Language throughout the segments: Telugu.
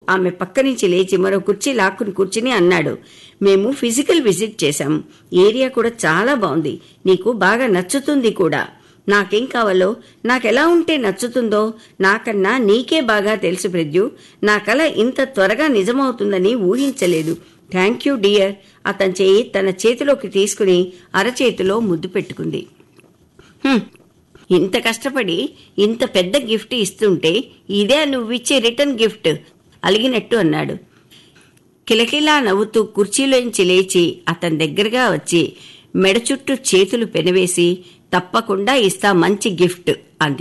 ఆమె పక్క నుంచి లేచి మరో కుర్చీ లాక్కుని కూర్చుని అన్నాడు, మేము ఫిజికల్ విజిట్ చేశాం. ఏరియా కూడా చాలా బాగుంది. నీకు బాగా నచ్చుతుంది కూడా. నాకేం కావాలో, నాకెలా ఉంటే నచ్చుతుందో నాకన్నా నీకే బాగా తెలుసు ప్రద్యు. నా కల ఇంత త్వరగా నిజమవుతుందని ఊహించలేదు. Thank you dear. అతని చేయి తన చేతిలోకి తీసుకుని అరచేతిలో ముద్దు పెట్టుకుంది. ఇంత కష్టపడి ఇంత పెద్ద గిఫ్ట్ ఇస్తుంటే ఇదే నువ్విచ్చే రిటర్న్ గిఫ్ట్ అలిగినట్టు అన్నాడు. కిలకిలా నవ్వుతూ కుర్చీలోంచి లేచి అతని దగ్గరగా వచ్చి మెడ చుట్టూ చేతులు పెనవేసి, తప్పకుండా ఇస్తా మంచి గిఫ్ట్ అంది.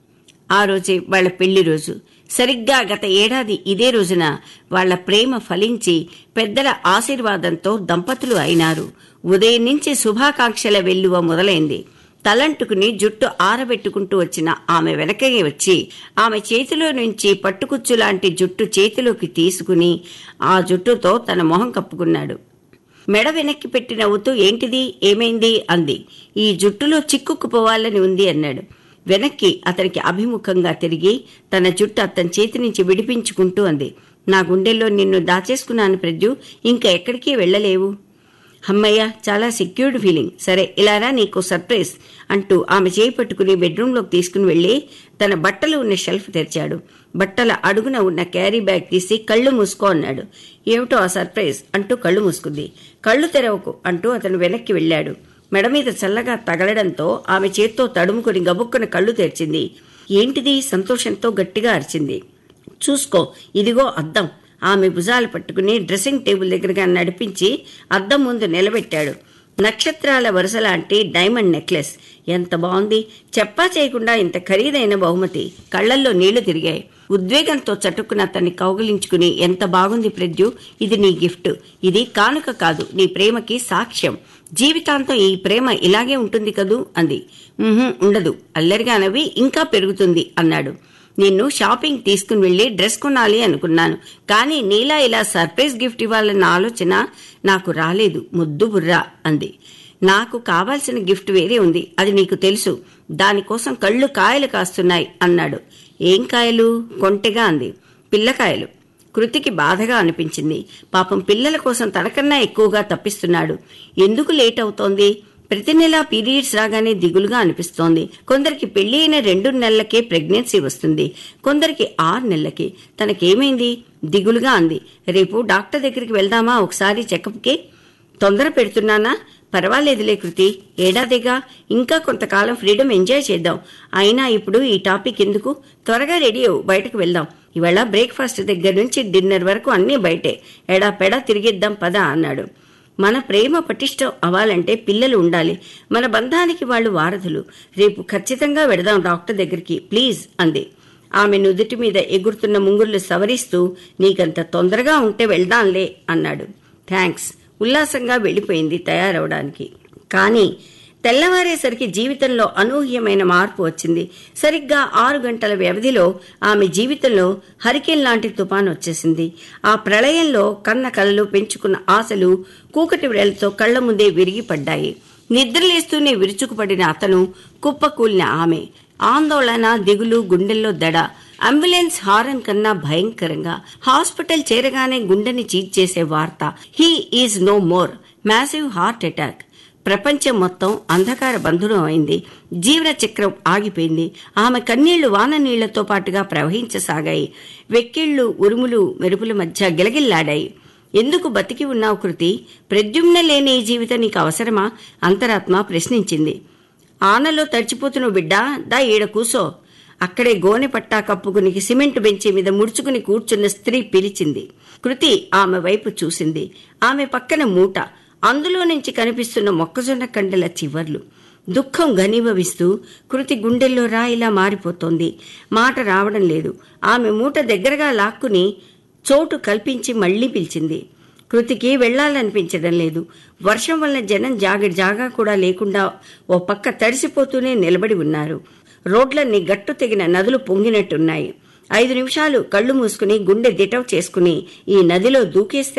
ఆ రోజే వాళ్ల పెళ్లి రోజు. సరిగ్గా గత ఏడాది ఇదే రోజున వాళ్ల ప్రేమ ఫలించి పెద్దల ఆశీర్వాదంతో దంపతులు అయినారు. ఉదయం నుంచి శుభాకాంక్షల వెల్లువ మొదలైంది. తలంటుకుని జుట్టు ఆరబెట్టుకుంటూ వచ్చిన ఆమె వెనకనే వచ్చి ఆమె చేతిలో నుంచి పట్టుకుచ్చులాంటి జుట్టు చేతిలోకి తీసుకుని ఆ జుట్టుతో తన మొహం కప్పుకున్నాడు. మెడ వెనక్కి పెట్టి నవ్వుతూ, ఏంటిది, ఏమైంది అంది. ఈ జుట్టులో చిక్కుకుపోవాలని ఉంది అన్నాడు. వెనక్కి అతనికి అభిముఖంగా తిరిగి తన జుట్టు అతని చేతి నుంచి విడిపించుకుంటూ అంది, నా గుండెల్లో నిన్ను దాచేసుకున్నాను ప్రజ్జు, ఇంకా ఎక్కడికి వెళ్లలేవు. అమ్మయ్య, చాలా సెక్యూర్డ్ ఫీలింగ్. సరే ఇలారా, నీకు సర్ప్రైజ్ అంటూ ఆమె చేయి పట్టుకుని బెడ్రూంలోకి తీసుకుని వెళ్లి తన బట్టలు ఉన్న షెల్ఫ్ తెరిచాడు. బట్టల అడుగున ఉన్న క్యారీ బ్యాగ్ తీసి కళ్ళు మూసుకో అన్నాడు. ఏమిటో ఆ సర్ప్రైజ్ అంటూ కళ్ళు మూసుకుంది. కళ్ళు తెరవకు అంటూ అతను వెనక్కి వెళ్లాడు. మెడ మీద చల్లగా తగలడంతో ఆమె చేత్తో తడుముకుని గబుక్కున కళ్ళు తెరిచింది. ఏంటిది? సంతోషంతో గట్టిగా అరిచింది. చూసుకో, ఇదిగో అద్దం. ఆమె భుజాలు పట్టుకుని డ్రెస్సింగ్ టేబుల్ దగ్గరగా నడిపించి అద్దం ముందు నిలబెట్టాడు. నక్షత్రాల వరుసలాంటి డైమండ్ నెక్లెస్ ఎంత బాగుంది. చెప్పా చేయకుండా ఇంత ఖరీదైన బహుమతి. కళ్లల్లో నీళ్లు తిరిగాయి. ఉద్వేగంతో చటుక్కున అతన్ని కౌగిలించుకుని, ఎంత బాగుంది ప్రజ్జు, ఇది నీ గిఫ్ట్. ఇది కానుక కాదు, నీ ప్రేమకి సాక్ష్యం. జీవితాంతం ఈ ప్రేమ ఇలాగే ఉంటుంది కదూ అంది. ఉండదు. అల్లరిగా నవ్వి, ఇంకా పెరుగుతుంది అన్నాడు. నిన్ను షాపింగ్ తీసుకుని వెళ్లి డ్రెస్ కొనాలి అనుకున్నాను, కానీ నీలా ఇలా సర్ప్రైజ్ గిఫ్ట్ ఇవ్వాలన్న ఆలోచన నాకు రాలేదు. ముద్దు బుర్రా అంది. నాకు కావాల్సిన గిఫ్ట్ వేరే ఉంది, అది నీకు తెలుసు. దానికోసం కళ్ళు కాయలు కాస్తున్నాయి అన్నాడు. ఏం కాయలు? కొంటెగా అంది. పిల్లకాయలు. కృతికి బాధగా అనిపించింది. పాపం పిల్లల కోసం తనకన్నా ఎక్కువగా తప్పిస్తున్నాడు. ఎందుకు లేట్ అవుతోంది? ప్రతి నెలా పీరియడ్స్ రాగానే దిగులుగా అనిపిస్తోంది. కొందరికి పెళ్లి అయిన 2 నెలలకే ప్రెగ్నెన్సీ వస్తుంది, కొందరికి 6 నెలలకి. తనకేమైంది? దిగులుగా అంది. రేపు డాక్టర్ దగ్గరికి వెళ్దామా ఒకసారి చెకప్కి? తొందర పెడుతున్నానా? పర్వాలేదులే కృతి, ఏడాదిగా, ఇంకా కొంతకాలం ఫ్రీడమ్ ఎంజాయ్ చేద్దాం. అయినా ఇప్పుడు ఈ టాపిక్ ఎందుకు? త్వరగా రెడీ అవ్వు, బయటకు వెళ్దాం. ఇవాళ బ్రేక్ఫాస్ట్ దగ్గర నుంచి డిన్నర్ వరకు అన్నీ బయటే. ఎడాపెడా తిరిగిద్దాం పదా అన్నాడు. మన ప్రేమ పటిష్టం అవ్వాలంటే పిల్లలు ఉండాలి. మన బంధానికి వాళ్ళు వారధులు. రేపు ఖచ్చితంగా వెడదాం డాక్టర్ దగ్గరికి, ప్లీజ్ అంది. ఆమె నుదుటి మీద ఎగురుతున్న ముంగుర్లు సవరిస్తూ, నీకంత తొందరగా ఉంటే వెళ్దాంలే అన్నాడు. థ్యాంక్స్. ఉల్లాసంగా వెళ్లిపోయింది తయారవడానికి. కానీ తెల్లవారేసరికి జీవితంలో అనూహ్యమైన మార్పు వచ్చింది. సరిగ్గా 6 గంటల వ్యవధిలో ఆమె జీవితంలో హరికేన్ లాంటి తుపాను వచ్చేసింది. ఆ ప్రళయంలో కన్న కలలు, పెంచుకున్న ఆశలు కూకటి వేళ్లతో కళ్ల ముందే విరిగిపడ్డాయి. నిద్రలేస్తూనే విరుచుకుపడిన అతను, కుప్పకూలిన ఆమె. ఆందోళన, దిగులు, గుండెల్లో దడ. అంబులెన్స్ హారన్ కన్నా భయంకరంగా. హాస్పిటల్ చేరగానే గుండెని చీల్చేసే వార్త. He is no more. Massive heart attack. ప్రపంచం మొత్తం అంధకార బంధురం అయింది. జీవన చక్రం ఆగిపోయింది. ఆమె కన్నీళ్లు వాన నీళ్లతో పాటుగా ప్రవహించసాగాయి. వెక్కిళ్లు, ఉరుములు, మెరుపుల మధ్య గిలగిల్లాడాయి. ఎందుకు బతికి ఉన్నావు కృతి? ప్రద్యుమ్న లేని ఈ జీవితం నీకు అవసరమా? అంతరాత్మ ప్రశ్నించింది. ఆనలో తడిచిపోతున్న బిడ్డా, దా ఈడ కూసో. అక్కడే గోనె పట్టా కప్పుకుని సిమెంట్ బెంచి మీద ముడుచుకుని కూర్చున్న స్త్రీ పిలిచింది. కృతి ఆమె వైపు చూసింది. ఆమె పక్కన మూట, అందులో నుంచి కనిపిస్తున్న మొక్కజొన్న కండెల చివర్లు. దుఃఖం ఘనీభవిస్తూ కృతి గుండెల్లో రాయిలా మారిపోతోంది. మాట రావడం లేదు. ఆమె మూట దగ్గరగా లాక్కుని చోటు కల్పించి మళ్లీ పిలిచింది. కృతికి వెళ్లాలనిపించడం లేదు. వర్షం వల్ల జనం జాగా కూడా లేకుండా ఓ పక్క తడిసిపోతూనే నిలబడి ఉన్నారు. రోడ్లన్నీ గట్టు తెగిన నదులు పొంగినట్టున్నాయి. 5 నిమిషాలు కళ్లు మూసుకుని గుండె దిటవ్ చేసుకుని ఈ నదిలో దూకేస్తే,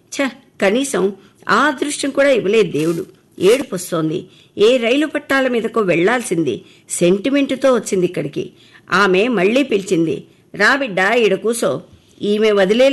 కనీసం ఆ అదృష్టం కూడా ఇవ్వలేదు దేవుడు. ఏడుపొస్తోంది. ఏ రైలు పట్టాల మీదకో వెళ్లాల్సింది. సెంటిమెంటుతో వచ్చింది ఇక్కడికి. ఆమె మళ్లీ పిలిచింది. రా బిడ్డా, ఈడ కూసో. ఈమె వదిలే